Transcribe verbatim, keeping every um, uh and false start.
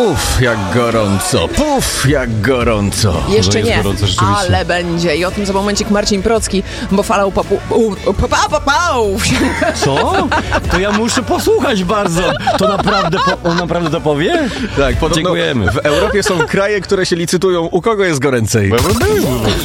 Puf, jak gorąco, puf, jak gorąco. Jeszcze No jest nie, gorąco, rzeczywiście. ale będzie. I o tym za momencik Marcin Procki, bo falał popu... u- pa, pa, pa, pał. Co? To ja muszę posłuchać bardzo. To naprawdę, po, on naprawdę to powie? Tak, podobno Dziękujemy. w Europie są kraje, które się licytują, u kogo jest goręcej.